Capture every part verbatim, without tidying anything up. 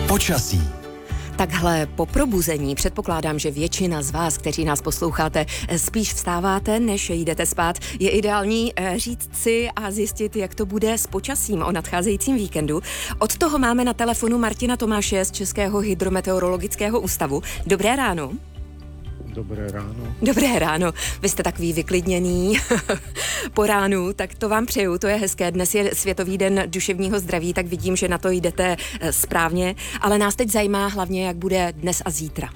Počasí. Takhle po probuzení předpokládám, že většina z vás, kteří nás posloucháte, spíš vstáváte, než jdete spát. Je ideální říct si a zjistit, jak to bude s počasím o nadcházejícím víkendu. Od toho máme na telefonu Martina Tomáše z Českého hydrometeorologického ústavu. Dobré ráno. Dobré ráno. Dobré ráno. Vy jste takový vyklidněný po ránu, tak to vám přeju, to je hezké. Dnes je Světový den duševního zdraví, tak vidím, že na to jdete správně, ale nás teď zajímá hlavně, jak bude dnes a zítra.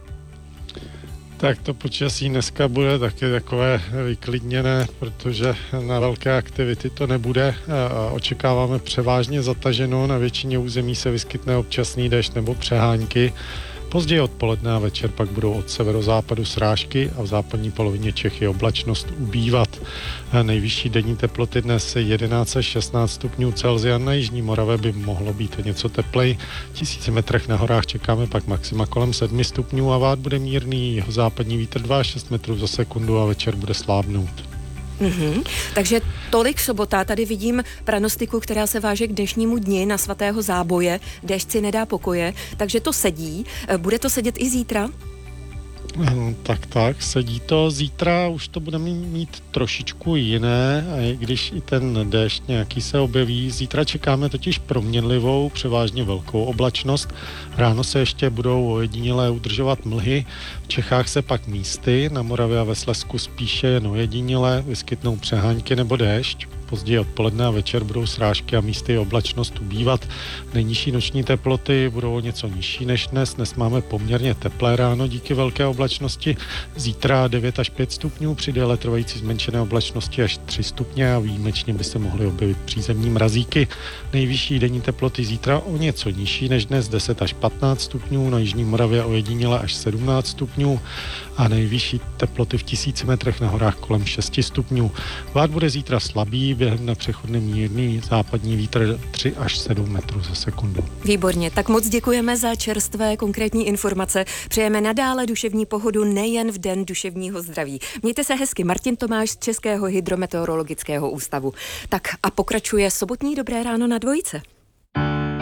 Tak to počasí dneska bude taky takové vyklidněné, protože na velké aktivity to nebude. Očekáváme převážně zataženo, na většině území se vyskytne občasný déšť nebo přehánky. Později odpoledne a večer pak budou od severozápadu srážky a v západní polovině Čech je oblačnost ubývat. Nejvyšší denní teploty dnes je jedenáct až šestnáct stupňů Celsia, na jižní Moravě by mohlo být něco teplej. V tisíci metrech na horách čekáme pak maxima kolem sedmi stupňů a vát bude mírný, západní vítr dva až šest metrů za sekundu a večer bude slábnout. Mm-hmm. Takže tolik sobota, tady vidím pranostiku, která se váže k dnešnímu dni na svatého Záboje, déšť si nedá pokoje, takže to sedí. Bude to sedět i zítra? No, tak, tak, sedí to. Zítra už to budeme mít trošičku jiné, a i když i ten déšť nějaký se objeví. Zítra čekáme totiž proměnlivou, převážně velkou oblačnost. Ráno se ještě budou ojedinělé udržovat mlhy. V Čechách se pak místy, na Moravě a ve Slezsku spíše jen ojedinělé vyskytnou přehánky nebo déšť. Později odpoledne a večer budou srážky a místy oblačnost ubývat. Nejnižší noční teploty budou o něco nižší než dnes. Dnes máme poměrně teplé ráno díky velké oblačnosti. Zítra devět až pět stupňů, při déle trvající zmenšené oblačnosti až tři stupně a výjimečně by se mohly objevit přízemní mrazíky. Nejvyšší denní teploty zítra o něco nižší než dnes, deset až patnáct stupňů, na jižní Moravě ojediněle až sedmnáct stupňů a nejvyšší teploty v tisíci metrech na horách kolem šest stupňů. Vát bude zítra slabý, během na přechodně mírný západní vítr tři až sedm metrů za sekundu. Výborně, tak moc děkujeme za čerstvé konkrétní informace. Přejeme nadále duševní pohodu nejen v Den duševního zdraví. Mějte se hezky, Martin Tomáš z Českého hydrometeorologického ústavu. Tak a pokračuje sobotní Dobré ráno na dvojce.